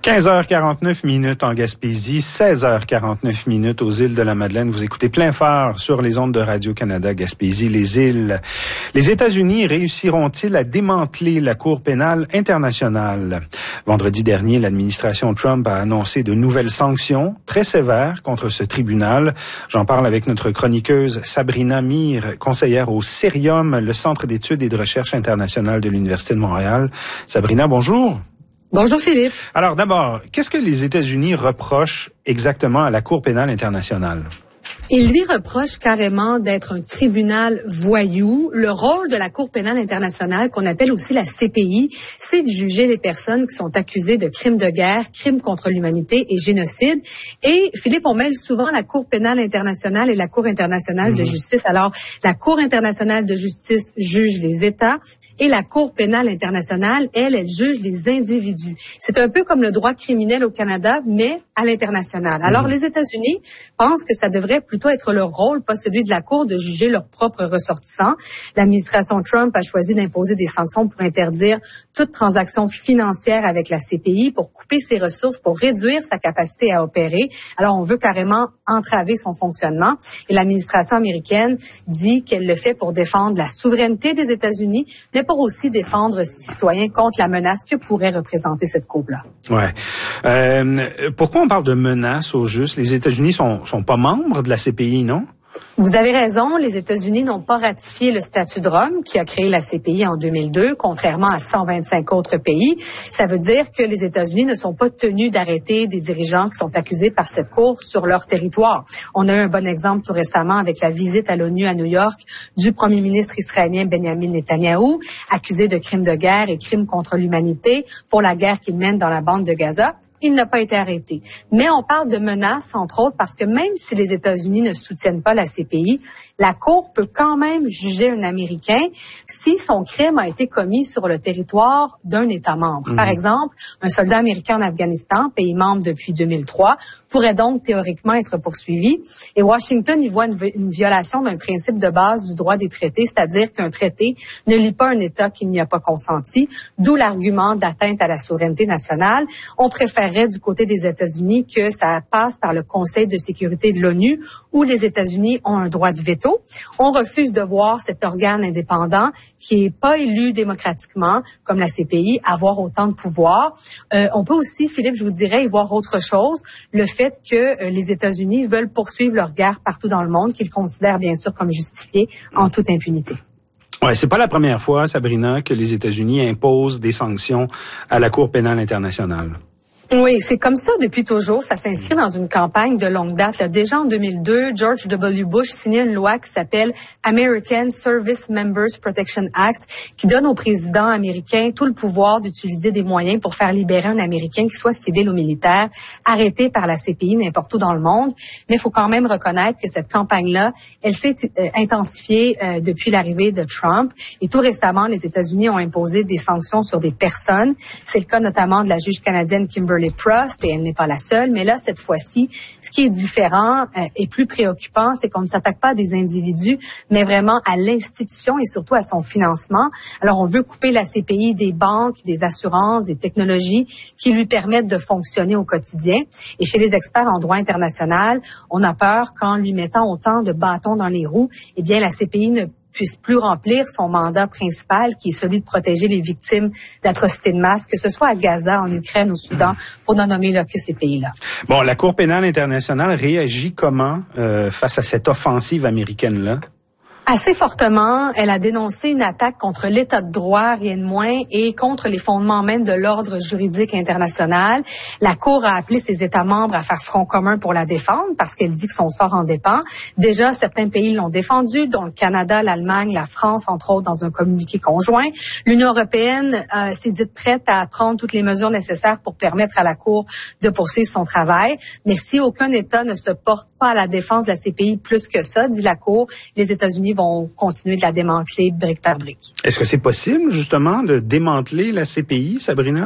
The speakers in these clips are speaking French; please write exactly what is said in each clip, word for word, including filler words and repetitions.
quinze heures quarante-neuf minutes en Gaspésie, seize heures quarante-neuf minutes aux îles de la Madeleine. Vous écoutez Plein Phare sur les ondes de Radio-Canada Gaspésie, les îles. Les États-Unis réussiront-ils à démanteler la Cour pénale internationale? Vendredi dernier, l'administration Trump a annoncé de nouvelles sanctions très sévères contre ce tribunal. J'en parle avec notre chroniqueuse Sabrina Mir, conseillère au Cerium, le Centre d'études et de recherche internationale de l'Université de Montréal. Sabrina, bonjour. Bonjour Philippe. Alors d'abord, qu'est-ce que les États-Unis reprochent exactement à la Cour pénale internationale? Il lui reproche carrément d'être un tribunal voyou. Le rôle de la Cour pénale internationale, qu'on appelle aussi la C P I, c'est de juger les personnes qui sont accusées de crimes de guerre, crimes contre l'humanité et génocide. Et Philippe, on mêle souvent la Cour pénale internationale et la Cour internationale mmh. de justice. Alors, la Cour internationale de justice juge les États et la Cour pénale internationale, elle, elle juge les individus. C'est un peu comme le droit criminel au Canada, mais à l'international. Alors, mmh. les États-Unis pensent que ça devrait plutôt être leur rôle, pas celui de la Cour, de juger leurs propres ressortissants. L'administration Trump a choisi d'imposer des sanctions pour interdire toute transaction financière avec la C P I, pour couper ses ressources, pour réduire sa capacité à opérer. Alors, on veut carrément entraver son fonctionnement. Et l'administration américaine dit qu'elle le fait pour défendre la souveraineté des États-Unis, mais pour aussi défendre ses citoyens contre la menace que pourrait représenter cette Cour-là. Ouais. Euh, pourquoi on parle de menace au juste? Les États-Unis sont, sont pas membres de la C P I, non? Vous avez raison, les États-Unis n'ont pas ratifié le statut de Rome qui a créé la C P I en deux mille deux, contrairement à cent vingt-cinq autres pays. Ça veut dire que les États-Unis ne sont pas tenus d'arrêter des dirigeants qui sont accusés par cette Cour sur leur territoire. On a eu un bon exemple tout récemment avec la visite à l'ONU à New York du premier ministre israélien Benjamin Netanyahou, accusé de crimes de guerre et crimes contre l'humanité pour la guerre qu'il mène dans la bande de Gaza. Il n'a pas été arrêté. Mais on parle de menaces, entre autres, parce que même si les États-Unis ne soutiennent pas la C P I, la Cour peut quand même juger un Américain si son crime a été commis sur le territoire d'un État membre. Mmh. Par exemple, un soldat américain en Afghanistan, pays membre depuis deux mille trois, pourrait donc théoriquement être poursuivi. Et Washington y voit une, une violation d'un principe de base du droit des traités, c'est-à-dire qu'un traité ne lie pas un État qui n'y a pas consenti, d'où l'argument d'atteinte à la souveraineté nationale. On préférerait du côté des États-Unis que ça passe par le Conseil de sécurité de l'ONU, où les États-Unis ont un droit de veto. On refuse de voir cet organe indépendant qui n'est pas élu démocratiquement, comme la C P I, avoir autant de pouvoir. Euh, on peut aussi, Philippe, je vous dirais, y voir autre chose, le fait que euh, les États-Unis veulent poursuivre leur guerre partout dans le monde, qu'ils considèrent bien sûr comme justifiée en toute impunité. Ouais, c'est pas la première fois, Sabrina, que les États-Unis imposent des sanctions à la Cour pénale internationale. Oui, c'est comme ça depuis toujours. Ça s'inscrit dans une campagne de longue date. Là, déjà en deux mille deux, George W. Bush signait une loi qui s'appelle American Service Members Protection Act, qui donne au président américain tout le pouvoir d'utiliser des moyens pour faire libérer un Américain, qui soit civil ou militaire, arrêté par la C P I n'importe où dans le monde. Mais il faut quand même reconnaître que cette campagne-là, elle s'est euh, intensifiée euh, depuis l'arrivée de Trump. Et tout récemment, les États-Unis ont imposé des sanctions sur des personnes. C'est le cas notamment de la juge canadienne Kimberly Prost, et elle n'est pas la seule, mais là, cette fois-ci, ce qui est différent euh, et plus préoccupant, c'est qu'on ne s'attaque pas à des individus, mais vraiment à l'institution et surtout à son financement. Alors, on veut couper la C P I des banques, des assurances, des technologies qui lui permettent de fonctionner au quotidien. Et chez les experts en droit international, on a peur qu'en lui mettant autant de bâtons dans les roues, eh bien, la C P I ne puisse plus remplir son mandat principal, qui est celui de protéger les victimes d'atrocités de masse, que ce soit à Gaza, en Ukraine, au Soudan, pour n'en nommer là que ces pays-là. Bon, la Cour pénale internationale réagit comment euh, face à cette offensive américaine-là? Assez fortement, elle a dénoncé une attaque contre l'état de droit, rien de moins, et contre les fondements même de l'ordre juridique international. La Cour a appelé ses États membres à faire front commun pour la défendre, parce qu'elle dit que son sort en dépend. Déjà, certains pays l'ont défendue, dont le Canada, l'Allemagne, la France, entre autres, dans un communiqué conjoint. L'Union européenne euh, s'est dite prête à prendre toutes les mesures nécessaires pour permettre à la Cour de poursuivre son travail. Mais si aucun État ne se porte pas à la défense de la C P I plus que ça, dit la Cour, les États-Unis vont continuer de la démanteler brique par brique. Est-ce que c'est possible, justement, de démanteler la C P I, Sabrina?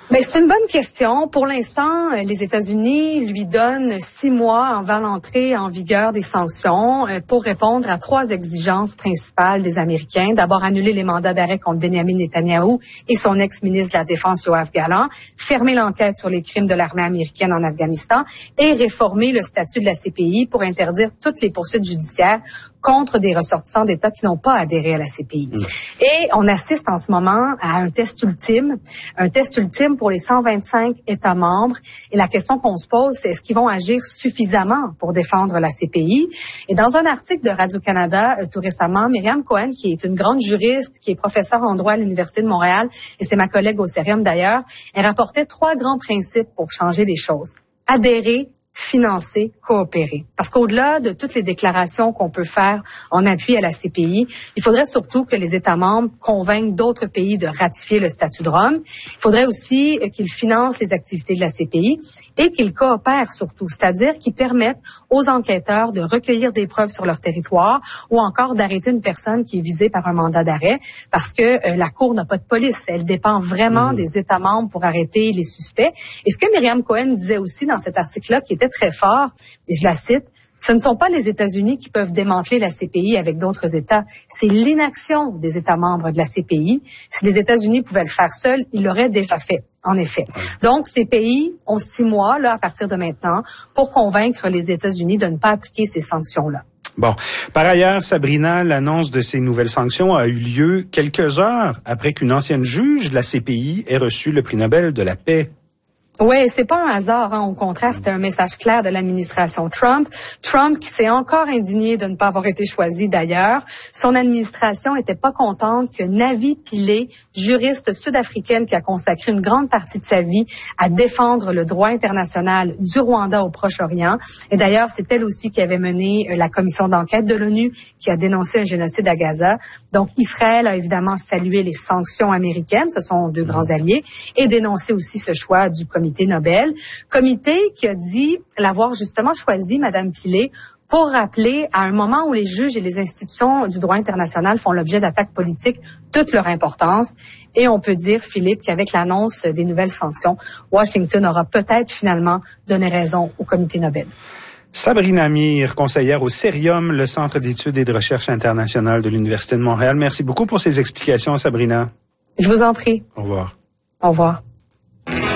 Ben, c'est une bonne question. Pour l'instant, les États-Unis lui donnent six mois avant l'entrée en vigueur des sanctions pour répondre à trois exigences principales des Américains. D'abord, annuler les mandats d'arrêt contre Benjamin Netanyahou et son ex-ministre de la Défense, Yoav Gallant, fermer l'enquête sur les crimes de l'armée américaine en Afghanistan et réformer le statut de la C P I pour interdire toutes les poursuites judiciaires contre des ressortissants d'États qui n'ont pas adhéré à la C P I. Mmh. Et on assiste en ce moment à un test ultime, un test ultime pour les cent vingt-cinq États membres. Et la question qu'on se pose, c'est est-ce qu'ils vont agir suffisamment pour défendre la C P I? Et dans un article de Radio-Canada euh, tout récemment, Myriam Cohen, qui est une grande juriste, qui est professeure en droit à l'Université de Montréal, et c'est ma collègue au Cérium d'ailleurs, elle rapportait trois grands principes pour changer les choses. Adhérer, financer, coopérer. Parce qu'au-delà de toutes les déclarations qu'on peut faire en appui à la C P I, il faudrait surtout que les États membres convainquent d'autres pays de ratifier le statut de Rome. Il faudrait aussi qu'ils financent les activités de la C P I et qu'ils coopèrent surtout, c'est-à-dire qu'ils permettent aux enquêteurs de recueillir des preuves sur leur territoire ou encore d'arrêter une personne qui est visée par un mandat d'arrêt parce que euh, la Cour n'a pas de police. Elle dépend vraiment mmh. des États membres pour arrêter les suspects. Et ce que Myriam Cohen disait aussi dans cet article-là, qui était très fort, et je la cite, ce ne sont pas les États-Unis qui peuvent démanteler la C P I avec d'autres États. C'est l'inaction des États membres de la C P I. Si les États-Unis pouvaient le faire seuls, ils l'auraient déjà fait, en effet. Donc, ces pays ont six mois, là, à partir de maintenant, pour convaincre les États-Unis de ne pas appliquer ces sanctions-là. Bon. Par ailleurs, Sabrina, l'annonce de ces nouvelles sanctions a eu lieu quelques heures après qu'une ancienne juge de la C P I ait reçu le prix Nobel de la paix. Oui, c'est pas un hasard, hein. Au contraire, c'était un message clair de l'administration Trump. Trump qui s'est encore indigné de ne pas avoir été choisi d'ailleurs. Son administration était pas contente que Navi Pillay, juriste sud-africaine qui a consacré une grande partie de sa vie à défendre le droit international du Rwanda au Proche-Orient. Et d'ailleurs, c'est elle aussi qui avait mené la commission d'enquête de l'ONU qui a dénoncé un génocide à Gaza. Donc, Israël a évidemment salué les sanctions américaines, ce sont deux grands alliés, et dénoncé aussi ce choix du comité Nobel, comité qui a dit l'avoir justement choisi, Madame Pillay, pour rappeler à un moment où les juges et les institutions du droit international font l'objet d'attaques politiques toute leur importance. Et on peut dire, Philippe, qu'avec l'annonce des nouvelles sanctions, Washington aura peut-être finalement donné raison au comité Nobel. Sabrina Amir, conseillère au Cérium, le Centre d'études et de recherche internationale de l'Université de Montréal. Merci beaucoup pour ces explications, Sabrina. Je vous en prie. Au revoir. Au revoir.